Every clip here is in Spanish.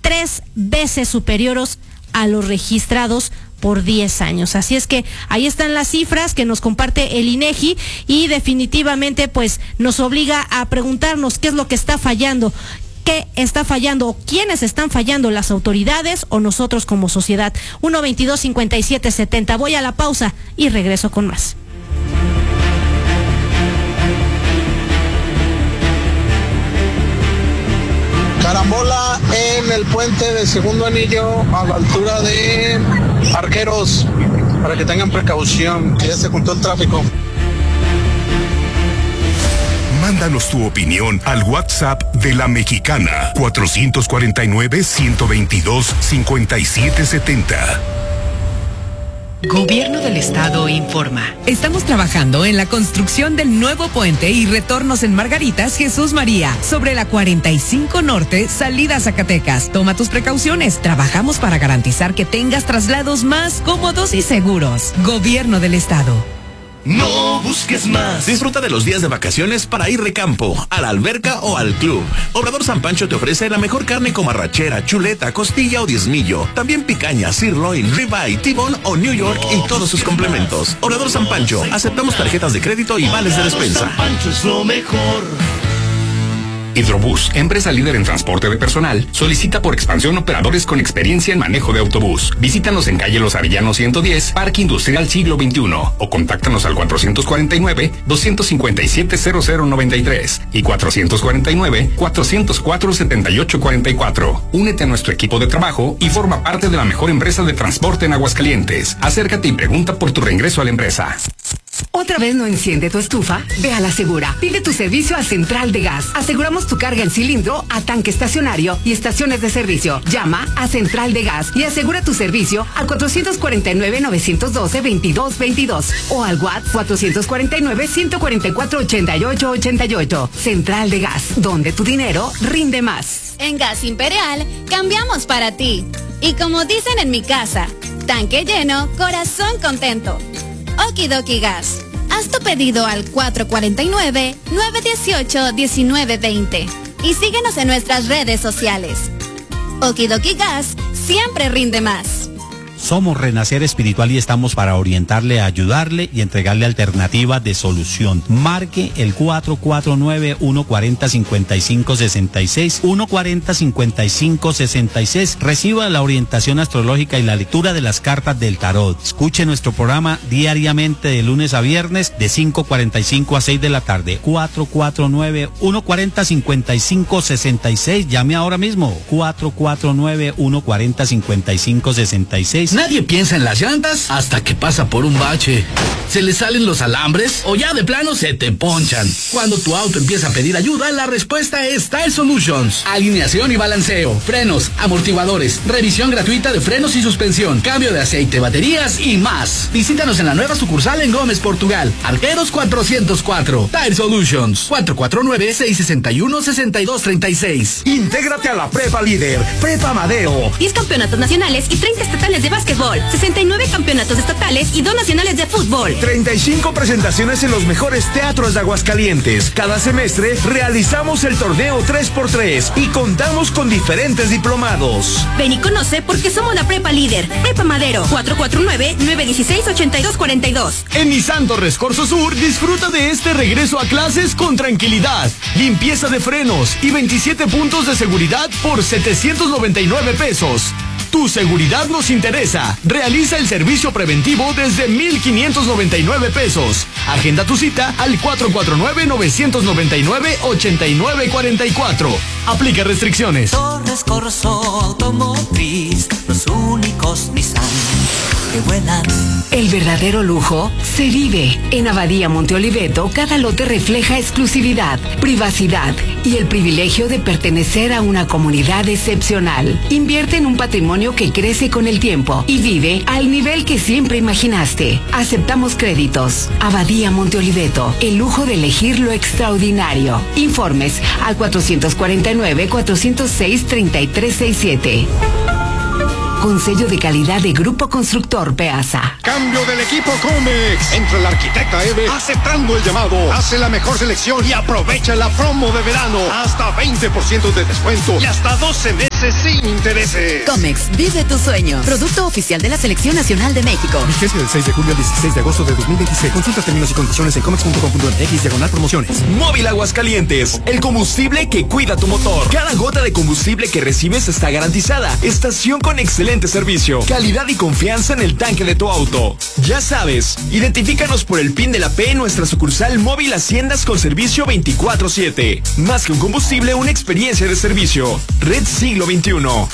3 veces superiores a los registrados por 10 años. Así es que ahí están las cifras que nos comparte el INEGI y definitivamente pues nos obliga a preguntarnos qué es lo que está fallando. ¿Qué está fallando o quiénes están fallando, las autoridades o nosotros como sociedad? 1-22-57-70. Voy a la pausa y regreso con más. Carambola en el puente de Segundo Anillo a la altura de Arqueros, para que tengan precaución, que ya se juntó el tráfico. Mándanos tu opinión al WhatsApp de La Mexicana, 449-122-5770. Gobierno del Estado informa. Estamos trabajando en la construcción del nuevo puente y retornos en Margaritas Jesús María, sobre la 45 Norte, salida a Zacatecas. Toma tus precauciones. Trabajamos para garantizar que tengas traslados más cómodos y seguros. Gobierno del Estado. No busques más. Disfruta de los días de vacaciones para ir de campo, a la alberca o al club. Obrador San Pancho te ofrece la mejor carne como arrachera, chuleta, costilla o diezmillo. También picaña, sirloin, ribeye, T-bone o New York y todos sus complementos. Obrador San Pancho, aceptamos tarjetas de crédito y vales de despensa. San Pancho es lo mejor. Hidrobús, empresa líder en transporte de personal, solicita por expansión operadores con experiencia en manejo de autobús. Visítanos en calle Los Arellanos 110, Parque Industrial Siglo XXI, o contáctanos al 449-257-0093 y 449-404-7844. Únete a nuestro equipo de trabajo y forma parte de la mejor empresa de transporte en Aguascalientes. Acércate y pregunta por tu reingreso a la empresa. ¿Otra vez no enciende tu estufa? Ve a La Segura. Pide tu servicio a Central de Gas. Aseguramos tu carga en cilindro, a tanque estacionario y estaciones de servicio. Llama a Central de Gas y asegura tu servicio al 449-912-2222 o al WhatsApp 449-144-8888. Central de Gas, donde tu dinero rinde más. En Gas Imperial, cambiamos para ti. Y como dicen en mi casa, tanque lleno, corazón contento. Okidoki Gas. Haz tu pedido al 449-918-1920 y síguenos en nuestras redes sociales. Okidoki Gas siempre rinde más. Somos Renacer Espiritual y estamos para orientarle, ayudarle y entregarle alternativas de solución. Marque el 449-140-5566, 140-5566. Reciba la orientación astrológica y la lectura de las cartas del tarot. Escuche nuestro programa diariamente de lunes a viernes de 5:45 a 6 de la tarde. 449-140-5566. Llame ahora mismo. 449-140-5566. Nadie piensa en las llantas hasta que pasa por un bache. Se le salen los alambres o ya de plano se te ponchan. Cuando tu auto empieza a pedir ayuda, la respuesta es Tire Solutions. Alineación y balanceo, frenos, amortiguadores, revisión gratuita de frenos y suspensión, cambio de aceite, baterías y más. Visítanos en la nueva sucursal en Gómez, Portugal. Arqueros 404. Tire Solutions. 449-661-6236. Intégrate a la Prepa Líder, Prepa Madero. 10 campeonatos nacionales y 30 estatales de básquetbol, 69 campeonatos estatales y 2 nacionales de fútbol. 35 presentaciones en los mejores teatros de Aguascalientes. Cada semestre realizamos el torneo 3x3 y contamos con diferentes diplomados. Ven y conoce porque somos la Prepa Líder. Prepa Madero, 449-916-8242. En Nissan Torres Corso Sur disfruta de este regreso a clases con tranquilidad, limpieza de frenos y 27 puntos de seguridad por 799 pesos. Tu seguridad nos interesa. Realiza el servicio preventivo desde 1,599 pesos. Agenda tu cita al 449-999-8944. Aplica restricciones. Torres Corso Automotriz, los únicos Nissan que vuelan. El verdadero lujo se vive. En Abadía Monte Oliveto, cada lote refleja exclusividad, privacidad y el privilegio de pertenecer a una comunidad excepcional. Invierte en un patrimonio que crece con el tiempo y vive al nivel que siempre imaginaste. Aceptamos créditos. Abadía Monte Oliveto, el lujo de elegir lo extraordinario. Informes al 449-406-3367. Con sello de calidad de Grupo Constructor Peasa. Cambio del equipo Comex. Entra el arquitecta Eve aceptando el llamado. Hace la mejor selección y aprovecha la promo de verano. Hasta 20% de descuento y hasta 12 meses meses sin intereses. Comex, vive tu sueño. Producto oficial de la Selección Nacional de México. Vigencia del 6 de julio al 16 de agosto de 2026. Consulta términos y condiciones en comex.com.mx/promociones. Móvil Aguascalientes, el combustible que cuida tu motor. Cada gota de combustible que recibes está garantizada. Estación con excelente servicio, calidad y confianza en el tanque de tu auto. Ya sabes, identifícanos por el PIN de la P en nuestra sucursal Móvil Haciendas con servicio 24/7. Más que un combustible, una experiencia de servicio. Red Siglo XXI.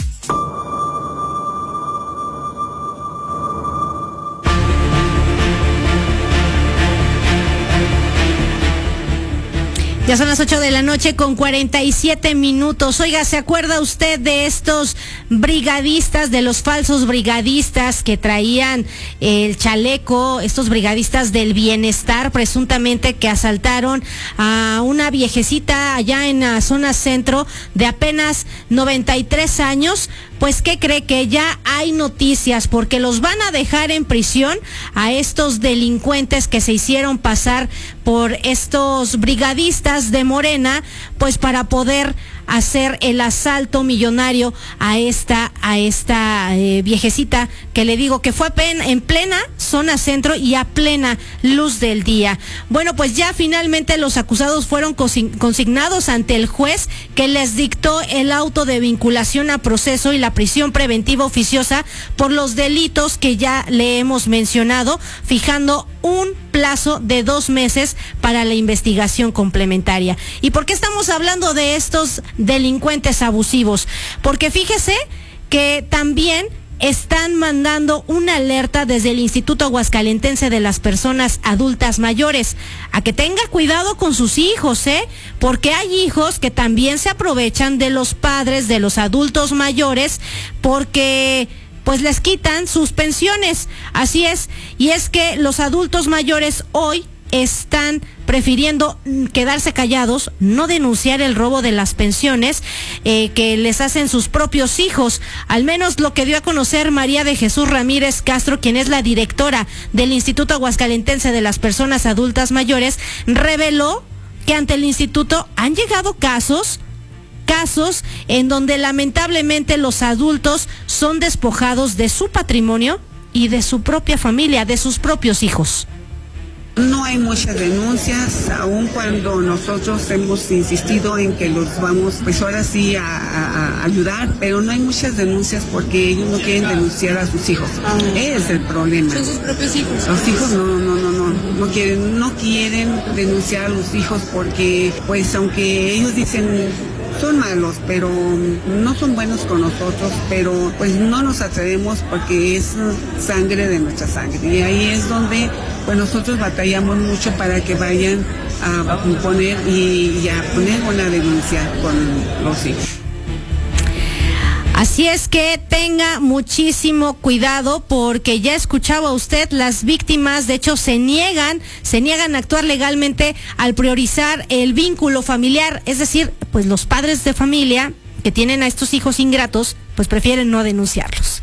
Ya son las 8 de la noche con 47 minutos. Oiga, ¿se acuerda usted de estos brigadistas, de los falsos brigadistas que traían el chaleco, estos brigadistas del bienestar, presuntamente que asaltaron a una viejecita allá en la zona centro de apenas 93 años? Pues, ¿qué cree? Que ya hay noticias, porque los van a dejar en prisión a estos delincuentes que se hicieron pasar por estos brigadistas de Morena, pues para poder hacer el asalto millonario a esta viejecita, que le digo que fue en plena zona centro y a plena luz del día. Bueno, pues ya finalmente los acusados fueron consignados ante el juez, que les dictó el auto de vinculación a proceso y la prisión preventiva oficiosa por los delitos que ya le hemos mencionado, fijando un plazo de 2 meses para la investigación complementaria. ¿Y por qué estamos hablando de estos delincuentes abusivos? Porque fíjese que también están mandando una alerta desde el Instituto Aguascalentense de las Personas Adultas Mayores a que tenga cuidado con sus hijos, porque hay hijos que también se aprovechan de los padres, de los adultos mayores, porque pues les quitan sus pensiones. Así es, y es que los adultos mayores hoy están prefiriendo quedarse callados, no denunciar el robo de las pensiones que les hacen sus propios hijos. Al menos lo que dio a conocer María de Jesús Ramírez Castro, quien es la directora del Instituto Aguascalentense de las Personas Adultas Mayores, reveló que ante el instituto han llegado casos en donde lamentablemente los adultos son despojados de su patrimonio y de su propia familia, de sus propios hijos. No hay muchas denuncias, aun cuando nosotros hemos insistido en que los vamos, pues ahora sí, a ayudar, pero no hay muchas denuncias porque ellos no quieren denunciar a sus hijos. Es el problema. ¿Son sus propios hijos? Los hijos no quieren denunciar a los hijos porque, pues aunque ellos dicen son malos, pero no son buenos con nosotros, pero pues no nos atrevemos porque es sangre de nuestra sangre. Y ahí es donde pues nosotros batallamos mucho para que vayan a poner y a poner una denuncia con los hijos. Así es que tenga muchísimo cuidado, porque ya escuchaba usted, las víctimas de hecho se niegan a actuar legalmente al priorizar el vínculo familiar, es decir, pues los padres de familia que tienen a estos hijos ingratos, pues prefieren no denunciarlos.